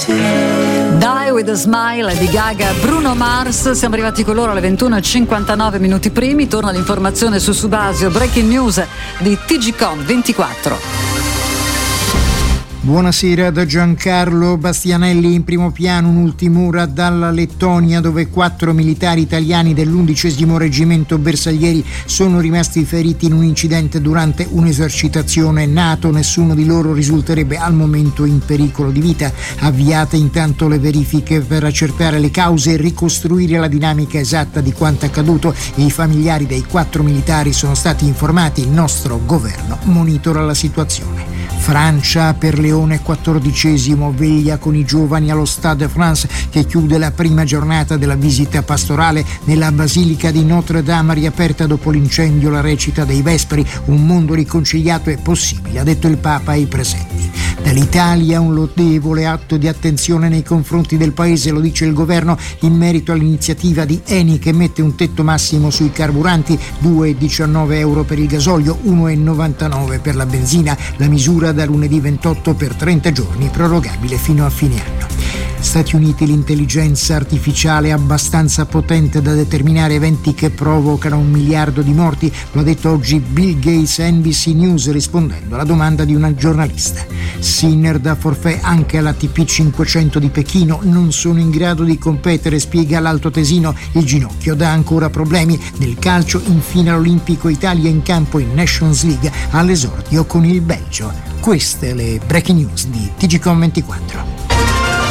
Die with a Smile di Gaga, Bruno Mars. Siamo arrivati con loro alle 21:59 minuti primi. Torna l'informazione su Subasio, breaking news di TGcom 24. Buonasera da Giancarlo Bastianelli. In primo piano un'ultima ora dalla Lettonia, dove 4 militari italiani dell'11° reggimento Bersaglieri sono rimasti feriti in un incidente durante un'esercitazione NATO. Nessuno di loro risulterebbe al momento in pericolo di vita. Avviate intanto le verifiche per accertare le cause e ricostruire la dinamica esatta di quanto accaduto. I familiari dei 4 militari sono stati informati. Il nostro governo monitora la situazione. Francia, per Leone XIV veglia con i giovani allo Stade de France, che chiude la prima giornata della visita pastorale nella Basilica di Notre-Dame, riaperta dopo l'incendio. La recita dei Vespri: un mondo riconciliato è possibile, ha detto il Papa ai presenti. Dall'Italia un lodevole atto di attenzione nei confronti del paese, lo dice il governo in merito all'iniziativa di Eni, che mette un tetto massimo sui carburanti: 2,19 euro per il gasolio, 1,99 per la benzina. La misura da lunedì 28 per 30 giorni, prorogabile fino a fine anno. Stati Uniti: l'intelligenza artificiale è abbastanza potente da determinare eventi che provocano 1 miliardo di morti, lo ha detto oggi Bill Gates a NBC News rispondendo alla domanda di una giornalista. Sinner da forfait anche all'ATP 500 di Pechino, non sono in grado di competere, spiega l'altoatesino. Il ginocchio dà ancora problemi. Nel calcio, infine all'Olimpico, Italia in campo in Nations League all'esordio con il Belgio. Queste le breaking news di TGcom 24.